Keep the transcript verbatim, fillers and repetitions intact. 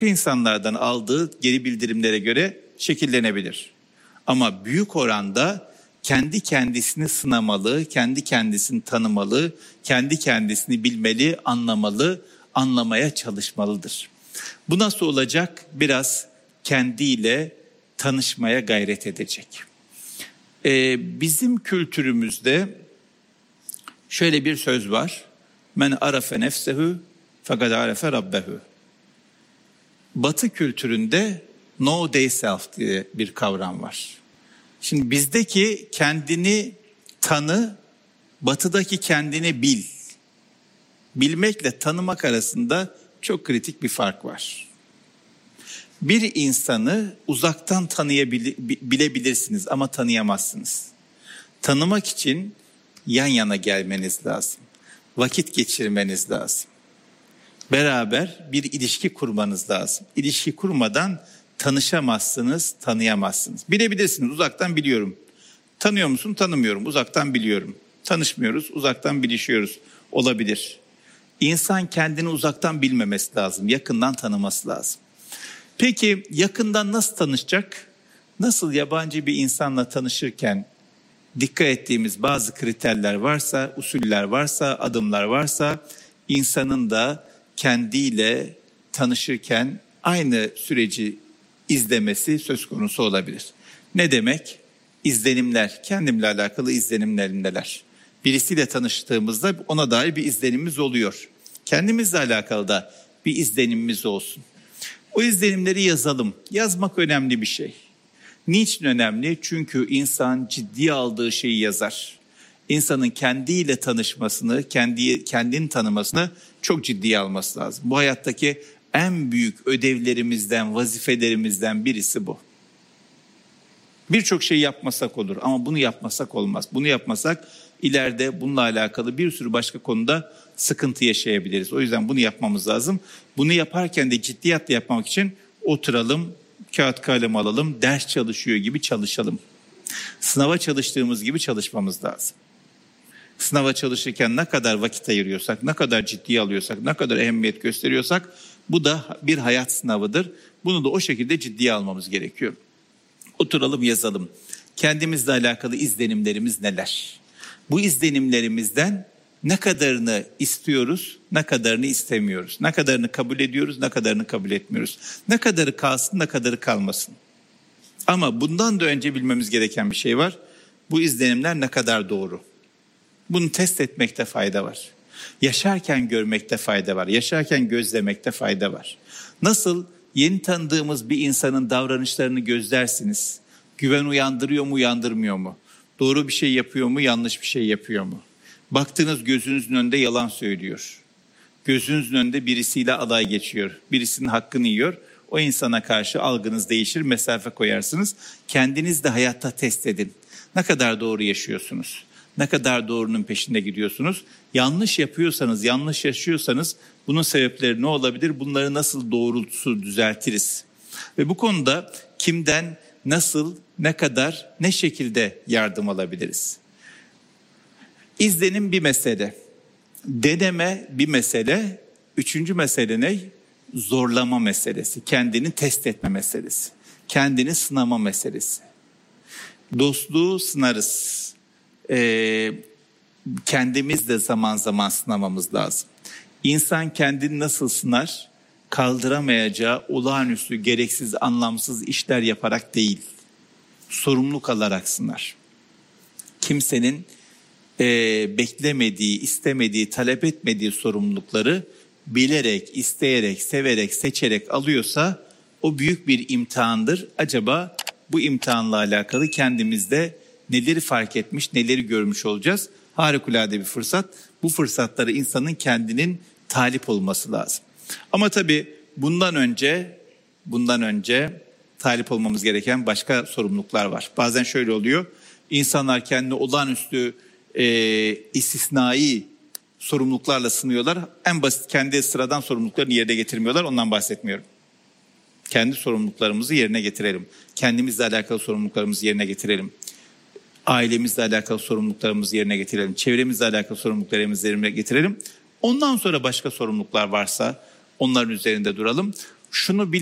insanlardan aldığı geri bildirimlere göre şekillenebilir. Ama büyük oranda kendi kendisini sınamalı, kendi kendisini tanımalı, kendi kendisini bilmeli, anlamalı, anlamaya çalışmalıdır. Bu nasıl olacak? Biraz kendiyle tanışmaya gayret edecek. Ee, bizim kültürümüzde şöyle bir söz var. Men arafe nefsehu fekad arafe rabbehu. Batı kültüründe know thyself diye bir kavram var. Şimdi bizdeki kendini tanı, batıdaki kendini bil. Bilmekle tanımak arasında çok kritik bir fark var. Bir insanı uzaktan tanıyabilirsiniz ama tanıyamazsınız. Tanımak için yan yana gelmeniz lazım. Vakit geçirmeniz lazım. Beraber bir ilişki kurmanız lazım. İlişki kurmadan tanışamazsınız, tanıyamazsınız. Bilebilirsiniz, uzaktan biliyorum. Tanıyor musun? Tanımıyorum, uzaktan biliyorum. Tanışmıyoruz, uzaktan bilişiyoruz. Olabilir. İnsan kendini uzaktan bilmemesi lazım, yakından tanıması lazım. Peki yakından nasıl tanışacak? Nasıl yabancı bir insanla tanışırken dikkat ettiğimiz bazı kriterler varsa, usuller varsa, adımlar varsa insanın da kendiyle tanışırken aynı süreci izlemesi söz konusu olabilir. Ne demek? İzlenimler, kendimle alakalı izlenimlerim neler? Birisiyle tanıştığımızda ona dair bir izlenimimiz oluyor. Kendimizle alakalı da bir izlenimimiz olsun. O izlenimleri yazalım. Yazmak önemli bir şey. Niçin önemli? Çünkü insan ciddiye aldığı şeyi yazar. İnsanın kendiyle tanışmasını, kendi, kendini tanımasını çok ciddiye alması lazım. Bu hayattaki en büyük ödevlerimizden, vazifelerimizden birisi bu. Birçok şey yapmasak olur ama bunu yapmasak olmaz. Bunu yapmasak ileride bununla alakalı bir sürü başka konuda sıkıntı yaşayabiliriz. O yüzden bunu yapmamız lazım. Bunu yaparken de ciddiyetle yapmak için oturalım, kağıt kalem alalım, ders çalışıyor gibi çalışalım. Sınava çalıştığımız gibi çalışmamız lazım. Sınava çalışırken ne kadar vakit ayırıyorsak, ne kadar ciddiye alıyorsak, ne kadar ehemmiyet gösteriyorsak bu da bir hayat sınavıdır. Bunu da o şekilde ciddiye almamız gerekiyor. Oturalım yazalım. Kendimizle alakalı izlenimlerimiz neler? Bu izlenimlerimizden ne kadarını istiyoruz, ne kadarını istemiyoruz? Ne kadarını kabul ediyoruz, ne kadarını kabul etmiyoruz? Ne kadarı kalsın, ne kadarı kalmasın? Ama bundan da önce bilmemiz gereken bir şey var. Bu izlenimler ne kadar doğru? Bunu test etmekte fayda var. Yaşarken görmekte fayda var. Yaşarken gözlemekte fayda var. Nasıl yeni tanıdığımız bir insanın davranışlarını gözlersiniz. Güven uyandırıyor mu, uyandırmıyor mu? Doğru bir şey yapıyor mu, yanlış bir şey yapıyor mu? Baktığınız gözünüzün önünde yalan söylüyor. Gözünüzün önünde birisiyle alay geçiyor. Birisinin hakkını yiyor. O insana karşı algınız değişir, mesafe koyarsınız. Kendiniz de hayatta test edin. Ne kadar doğru yaşıyorsunuz? Ne kadar doğrunun peşinde gidiyorsunuz? Yanlış yapıyorsanız, yanlış yaşıyorsanız bunun sebepleri ne olabilir? Bunları nasıl doğrusu düzeltiriz? Ve bu konuda kimden, nasıl, ne kadar, ne şekilde yardım alabiliriz? İzlenim bir mesele, deneme bir mesele, üçüncü mesele ne? Zorlama meselesi, kendini test etme meselesi, kendini sınama meselesi. Dostluğu sınarız. Ee, kendimiz de zaman zaman sınamamız lazım. İnsan kendini nasıl sınar? Kaldıramayacağı olağanüstü, gereksiz, anlamsız işler yaparak değil, sorumluluk alarak sınar. Kimsenin e, beklemediği, istemediği, talep etmediği sorumlulukları bilerek, isteyerek, severek, seçerek alıyorsa o büyük bir imtihandır. Acaba bu imtihanla alakalı kendimizde neleri fark etmiş, neleri görmüş olacağız? Harikulade bir fırsat. Bu fırsatlara insanın kendinin talip olması lazım. Ama tabii bundan önce, bundan önce talip olmamız gereken başka sorumluluklar var. Bazen şöyle oluyor. İnsanlar kendini olağanüstü e, istisnai sorumluluklarla sınıyorlar. En basit kendi sıradan sorumluluklarını yerine getirmiyorlar. Ondan bahsetmiyorum. Kendi sorumluluklarımızı yerine getirelim. Kendimizle alakalı sorumluluklarımızı yerine getirelim. Ailemizle alakalı sorumluluklarımızı yerine getirelim. Çevremizle alakalı sorumluluklarımızı yerine getirelim. Ondan sonra başka sorumluluklar varsa onların üzerinde duralım. Şunu